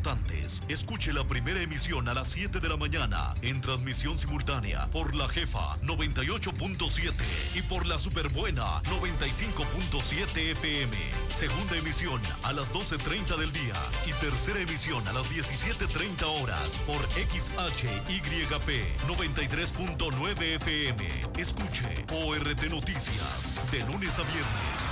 importantes. Escuche la primera emisión a las 7 de la mañana en transmisión simultánea por La Jefa 98.7 y por La Superbuena 95.7 FM. Segunda emisión a las 12:30 del día y tercera emisión a las 17:30 horas por XHYP 93.9 FM. Escuche ORT Noticias de lunes a viernes